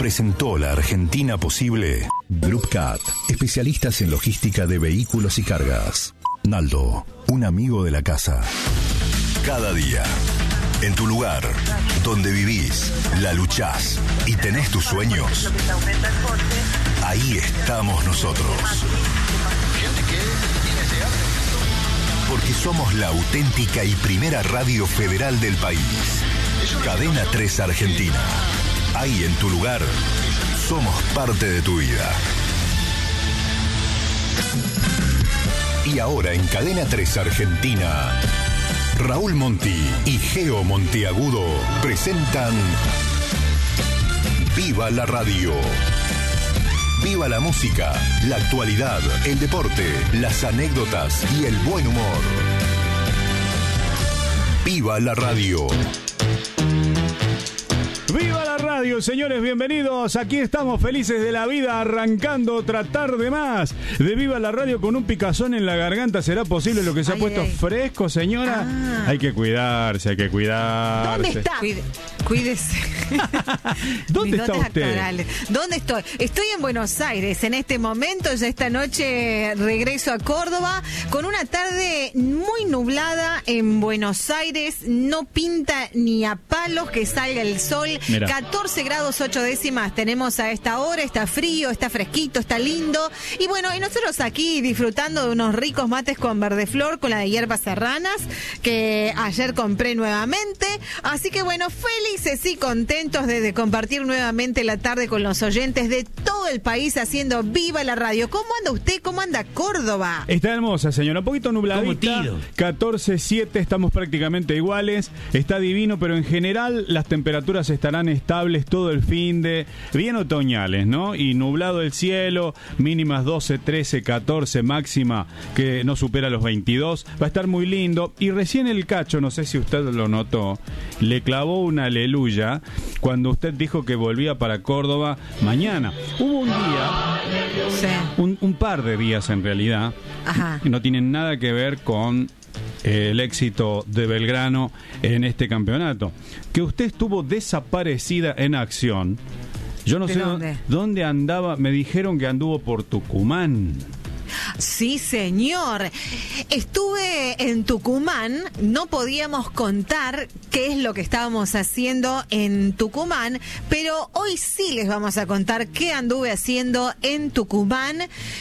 presentó la Argentina Posible. Group Cat, especialistas en logística de vehículos y cargas. Naldo, un amigo de la casa. Cada día, en tu lugar, donde vivís, la luchás y tenés tus sueños, ahí estamos nosotros. Porque somos la auténtica y primera radio federal del país. Cadena 3 Argentina. Ahí en tu lugar, somos parte de tu vida. Y ahora en Cadena 3 Argentina, Raúl Monti y Geo Monteagudo presentan Viva la Radio. Viva la música, la actualidad, el deporte, las anécdotas y el buen humor. Viva la radio. ¡Viva la radio, señores! Bienvenidos. Aquí estamos felices de la vida, arrancando otra tarde más de Viva la radio con un picazón en la garganta. ¿Será posible lo que se ha puesto fresco, señora? Hay que cuidarse, hay que cuidarse. ¿Dónde está? Cuídese. ¿Dónde está usted? Actorales. ¿Dónde estoy? Estoy en Buenos Aires en este momento. Ya esta noche regreso a Córdoba con una tarde muy nublada en Buenos Aires. No pinta ni a palos que salga el sol. Mira. 14 grados 8 décimas tenemos a esta hora. Está frío, está fresquito, está lindo. Y bueno, y nosotros aquí disfrutando de unos ricos mates con verdeflor, con la de hierbas serranas, que ayer compré nuevamente. Así que bueno, felices y contentos de compartir nuevamente la tarde con los oyentes de todo el país haciendo Viva la radio. ¿Cómo anda usted? ¿Cómo anda Córdoba? Está hermosa, señora. Un poquito nubladita. 14-7, estamos prácticamente iguales. Está divino, pero en general las temperaturas estarán estables todo el fin de... Bien otoñales, ¿no? Y nublado el cielo, mínimas 12, 13, 14, máxima que no supera los 22. Va a estar muy lindo. Y recién el Cacho, no sé si usted lo notó, le clavó una aleluya cuando usted dijo que volvía para Córdoba mañana. Hubo un día, un par de días en realidad, que no tienen nada que ver con el éxito de Belgrano en este campeonato, que usted estuvo desaparecida en acción. Yo no sé dónde andaba. Me dijeron que anduvo por Tucumán. Sí, señor. Estuve en Tucumán. No podíamos contar qué es lo que estábamos haciendo en Tucumán, pero hoy sí les vamos a contar qué anduve haciendo en Tucumán.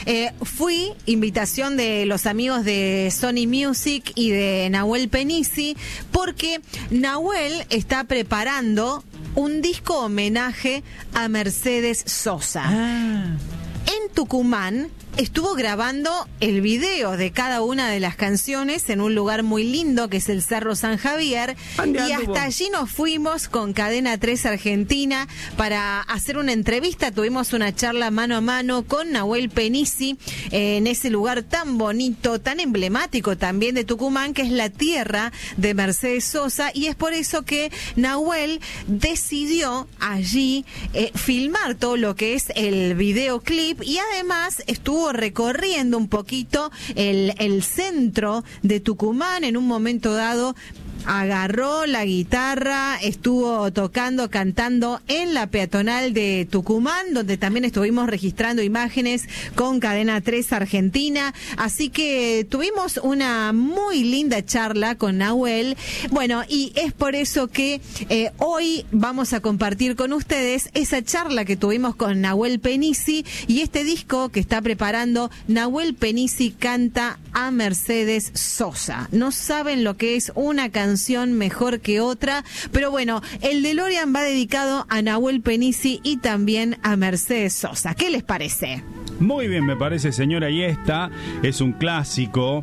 Fui invitación de los amigos de Sony Music y de Nahuel Penisi, porque Nahuel está preparando un disco homenaje a Mercedes Sosa. En Tucumán estuvo grabando el video de cada una de las canciones en un lugar muy lindo que es el Cerro San Javier, y hasta allí nos fuimos con Cadena 3 Argentina para hacer una entrevista. Tuvimos una charla mano a mano con Nahuel Penisi en ese lugar tan bonito, tan emblemático también de Tucumán, que es la tierra de Mercedes Sosa, y es por eso que Nahuel decidió allí filmar todo lo que es el videoclip, y además estuvo recorriendo un poquito el centro de Tucumán. En un momento dado agarró la guitarra, estuvo tocando, cantando en la peatonal de Tucumán, donde también estuvimos registrando imágenes con Cadena 3 Argentina. Así que tuvimos una muy linda charla con Nahuel. Bueno, y es por eso que hoy vamos a compartir con ustedes esa charla que tuvimos con Nahuel Penisi y este disco que está preparando. Nahuel Penisi canta a Mercedes Sosa. No saben lo que es una canción mejor que otra, pero bueno, el DeLorean va dedicado a Nahuel Penisi y también a Mercedes Sosa. ¿Qué les parece? Muy bien, me parece, señora, y esta es un clásico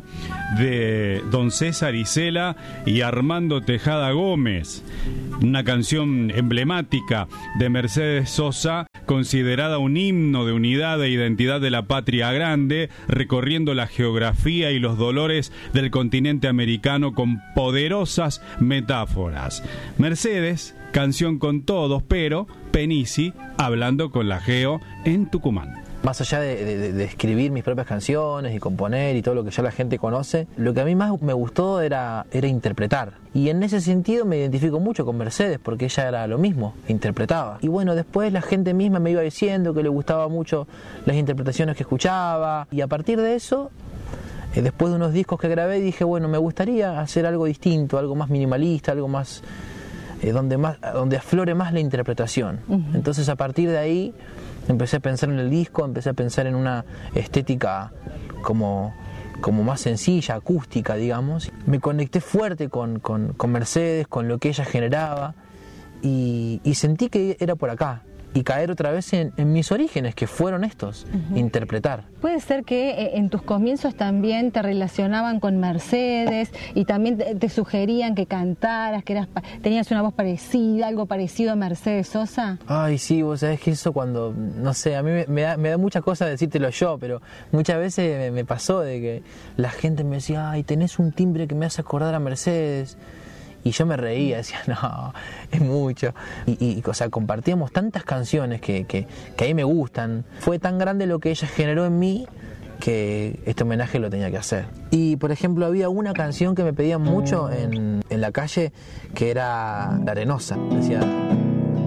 de don César Isela y Armando Tejada Gómez, una canción emblemática de Mercedes Sosa, considerada un himno de unidad e identidad de la patria grande, recorriendo la geografía y los dolores del continente americano con poderosas metáforas. Mercedes, canción con todos, pero Penisi hablando con la Geo en Tucumán. Más allá de escribir mis propias canciones y componer y todo lo que ya la gente conoce, lo que a mí más me gustó era interpretar. Y en ese sentido me identifico mucho con Mercedes, porque ella era lo mismo, interpretaba. Y bueno, después la gente misma me iba diciendo que le gustaba mucho las interpretaciones que escuchaba. Y a partir de eso, después de unos discos que grabé, dije, bueno, me gustaría hacer algo distinto, algo más minimalista, algo más donde aflore más la interpretación. Entonces a partir de ahí empecé a pensar en el disco, empecé a pensar en una estética como más sencilla, acústica, digamos. Me conecté fuerte con Mercedes, con lo que ella generaba, y sentí que era por acá. Y caer otra vez en mis orígenes, que fueron estos, interpretar. Puede ser que en tus comienzos también te relacionaban con Mercedes y también te sugerían que cantaras, que tenías una voz parecida, algo parecido a Mercedes Sosa. Ay, sí, vos sabés que eso cuando, no sé, a mí me da mucha cosa decírtelo yo, pero muchas veces me pasó de que la gente me decía, ay, tenés un timbre que me hace acordar a Mercedes. Y yo me reía, decía, no, es mucho. Y o sea, compartíamos tantas canciones que a mí me gustan. Fue tan grande lo que ella generó en mí que este homenaje lo tenía que hacer. Y, por ejemplo, había una canción que me pedían mucho en la calle, que era La Arenosa. Decía...